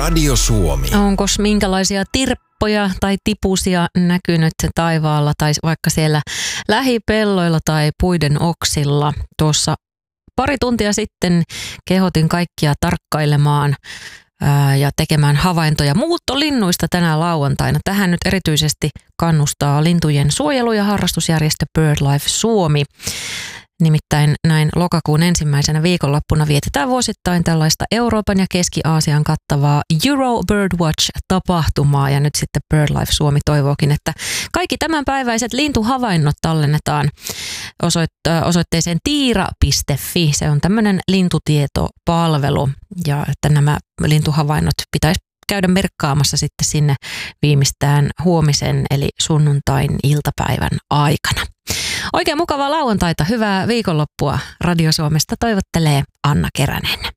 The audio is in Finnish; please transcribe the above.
Radio Suomi. Onko minkälaisia tirppoja tai tipusia näkynyt taivaalla tai vaikka siellä lähipelloilla tai puiden oksilla? Tuossa pari tuntia sitten kehotin kaikkia tarkkailemaan ja tekemään havaintoja muuttolinnuista tänä lauantaina. Tähän nyt erityisesti kannustaa lintujen suojelu- ja harrastusjärjestö BirdLife Suomi. Nimittäin näin lokakuun ensimmäisenä viikonloppuna vietetään vuosittain tällaista Euroopan ja Keski-Aasian kattavaa Euro Birdwatch-tapahtumaa. Ja nyt sitten BirdLife Suomi toivookin, että kaikki tämänpäiväiset lintuhavainnot tallennetaan osoitteeseen tiira.fi. Se on tämmöinen lintutietopalvelu ja että nämä lintuhavainnot pitäisi käydä merkkaamassa sitten sinne viimeistään huomisen eli sunnuntain iltapäivän aikana. Oikein mukavaa lauantaita, hyvää viikonloppua. Radio Suomesta toivottelee Anna Keränen.